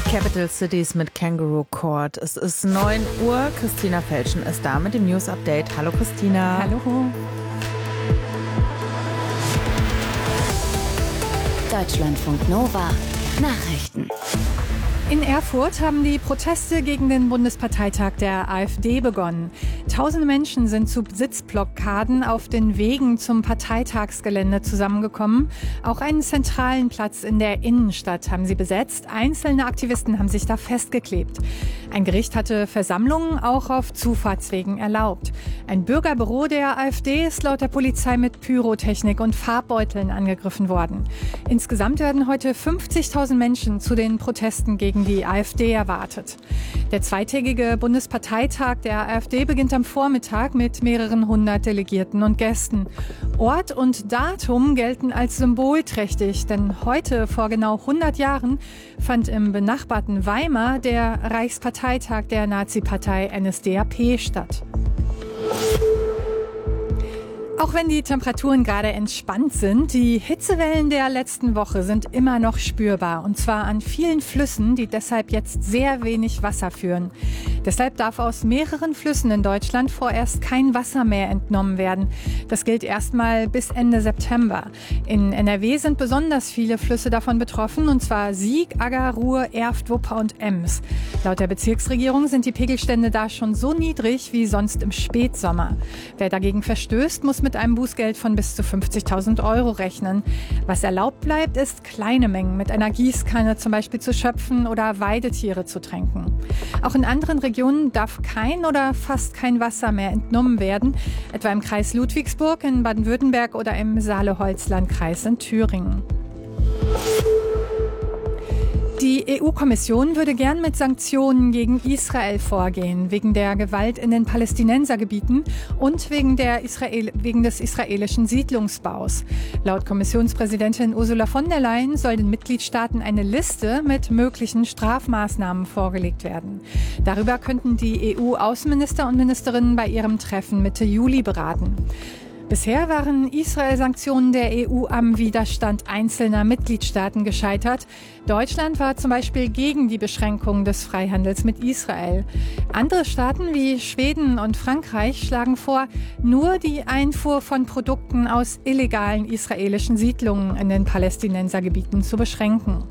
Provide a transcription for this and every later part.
Capital Cities mit Kangaroo Court. Es ist 9 Uhr. Christina Felschen ist da mit dem News Update. Hallo Christina. Hallo. Deutschlandfunk Nova Nachrichten. In Erfurt haben die Proteste gegen den Bundesparteitag der AfD begonnen. Tausende Menschen sind zu Sitzblockaden auf den Wegen zum Parteitagsgelände zusammengekommen. Auch einen zentralen Platz in der Innenstadt haben sie besetzt. Einzelne Aktivisten haben sich da festgeklebt. Ein Gericht hatte Versammlungen auch auf Zufahrtswegen erlaubt. Ein Bürgerbüro der AfD ist laut der Polizei mit Pyrotechnik und Farbbeuteln angegriffen worden. Insgesamt werden heute 50.000 Menschen zu den Protesten gegen die AfD erwartet. Der zweitägige Bundesparteitag der AfD beginnt am Vormittag mit mehreren hundert Delegierten und Gästen. Ort und Datum gelten als symbolträchtig, denn heute vor genau 100 Jahren fand im benachbarten Weimar der Reichsparteitag der Nazi-Partei NSDAP statt. Auch wenn die Temperaturen gerade entspannt sind, die Hitzewellen der letzten Woche sind immer noch spürbar. Und zwar an vielen Flüssen, die deshalb jetzt sehr wenig Wasser führen. Deshalb darf aus mehreren Flüssen in Deutschland vorerst kein Wasser mehr entnommen werden. Das gilt erstmal bis Ende September. In NRW sind besonders viele Flüsse davon betroffen, und zwar Sieg, Agger, Ruhr, Erft, Wupper und Ems. Laut der Bezirksregierung sind die Pegelstände da schon so niedrig wie sonst im Spätsommer. Wer dagegen verstößt, muss mit einem Bußgeld von bis zu 50.000 Euro rechnen. Was erlaubt bleibt, ist kleine Mengen mit einer Gießkanne zum Beispiel zu schöpfen oder Weidetiere zu tränken. Auch in anderen Regionen darf kein oder fast kein Wasser mehr entnommen werden, etwa im Kreis Ludwigsburg in Baden-Württemberg oder im Saale-Holzland-Kreis in Thüringen. Die EU-Kommission würde gern mit Sanktionen gegen Israel vorgehen, wegen der Gewalt in den Palästinensergebieten und wegen des israelischen Siedlungsbaus. Laut Kommissionspräsidentin Ursula von der Leyen soll den Mitgliedstaaten eine Liste mit möglichen Strafmaßnahmen vorgelegt werden. Darüber könnten die EU-Außenminister und Ministerinnen bei ihrem Treffen Mitte Juli beraten. Bisher waren Israel-Sanktionen der EU am Widerstand einzelner Mitgliedstaaten gescheitert. Deutschland war zum Beispiel gegen die Beschränkung des Freihandels mit Israel. Andere Staaten wie Schweden und Frankreich schlagen vor, nur die Einfuhr von Produkten aus illegalen israelischen Siedlungen in den Palästinensergebieten zu beschränken.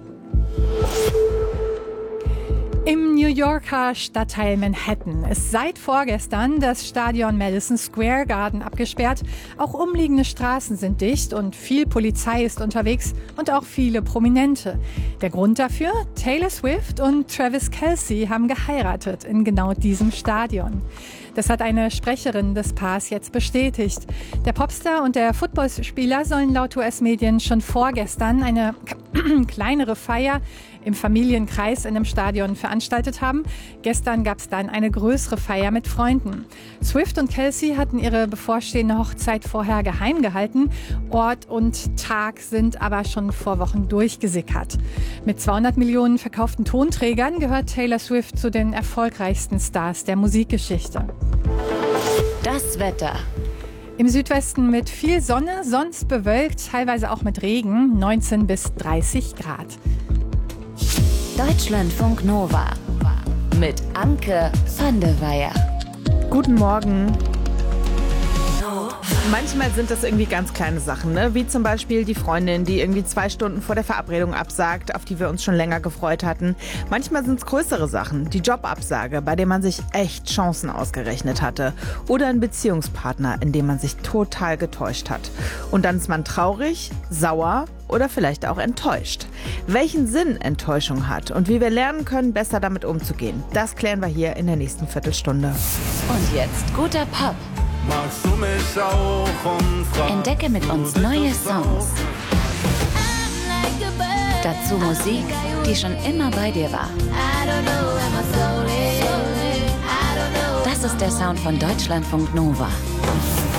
Im New Yorker Stadtteil Manhattan ist seit vorgestern das Stadion Madison Square Garden abgesperrt. Auch umliegende Straßen sind dicht und viel Polizei ist unterwegs und auch viele Prominente. Der Grund dafür? Taylor Swift und Travis Kelce haben geheiratet in genau diesem Stadion. Das hat eine Sprecherin des Paars jetzt bestätigt. Der Popstar und der Footballspieler sollen laut US-Medien schon vorgestern eine kleinere Feier im Familienkreis in einem Stadion veranstaltet haben. Gestern gab es dann eine größere Feier mit Freunden. Swift und Kelce hatten ihre bevorstehende Hochzeit vorher geheim gehalten. Ort und Tag sind aber schon vor Wochen durchgesickert. Mit 200 Millionen verkauften Tonträgern gehört Taylor Swift zu den erfolgreichsten Stars der Musikgeschichte. Das Wetter. Im Südwesten mit viel Sonne, sonst bewölkt, teilweise auch mit Regen, 19 bis 30 Grad. Deutschlandfunk Nova mit Anke van de Weyer. Guten Morgen. Manchmal sind das irgendwie ganz kleine Sachen, ne? Wie zum Beispiel die Freundin, die irgendwie 2 Stunden vor der Verabredung absagt, auf die wir uns schon länger gefreut hatten. Manchmal sind es größere Sachen, die Jobabsage, bei der man sich echt Chancen ausgerechnet hatte. Oder ein Beziehungspartner, in dem man sich total getäuscht hat. Und dann ist man traurig, sauer oder vielleicht auch enttäuscht. Welchen Sinn Enttäuschung hat und wie wir lernen können, besser damit umzugehen, das klären wir hier in der nächsten Viertelstunde. Und jetzt guter Pop. Magst du mich auch umfragen? Entdecke mit uns neue Songs. Dazu Musik, die schon immer bei dir war. Das ist der Sound von Deutschlandfunk Nova.